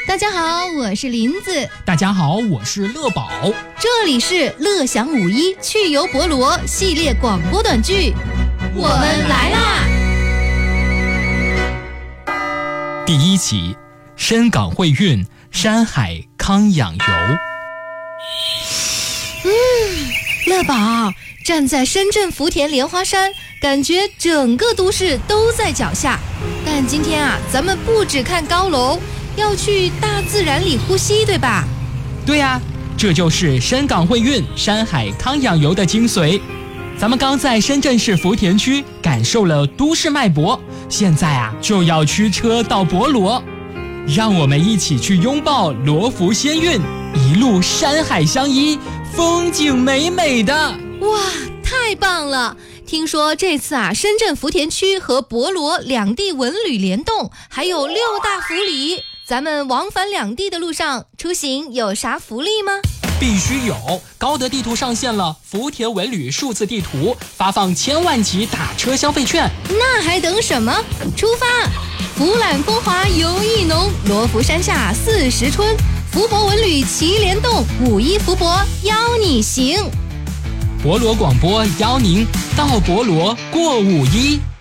大家好，我是林子。 大家好，我是乐宝。 这里是乐享51去游博罗系列广播短剧，我们来啦！ 第1集，深港汇运山海康养游。 乐宝站在深圳福田莲花山，感觉整个都市都在脚下。但今天咱们不只看高楼，要去大自然里呼吸，对吧？ 对呀，这就是深港汇运山海康养游的精髓。咱们刚在深圳市福田区感受了都市脉搏，现在就要驱车到博罗，让我们一起去拥抱罗浮仙韵，一路山海相依，风景美美的。 哇，太棒了！听说这次深圳福田区和博罗两地文旅联动，还有6大福利。咱们往返两地的路上出行有啥福利吗？ 必须有！高德地图上线了福田文旅数字地图，发放1000万级打车消费券。 那还等什么？出发！俯览风华游艺浓，罗浮山下40春，福博文旅齐联动，5·1福博邀你行。 博罗广播邀您到博罗过5·1。